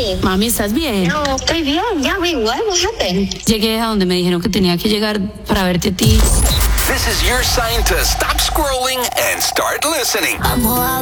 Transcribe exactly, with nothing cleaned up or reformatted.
Mami. Mami, ¿estás bien? No, estoy bien. Yeah, wait, what? What happened? Llegué a donde me dijeron que tenía que llegar para verte a ti. This is your sign to stop scrolling and start listening.